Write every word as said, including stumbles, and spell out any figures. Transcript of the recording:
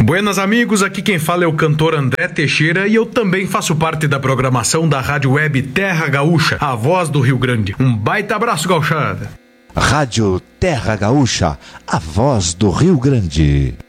Buenas amigos, aqui quem fala é o cantor André Teixeira e eu também faço parte da programação da Rádio Web Terra Gaúcha, a voz do Rio Grande. Um baita abraço, gauchada. Rádio Terra Gaúcha, a voz do Rio Grande.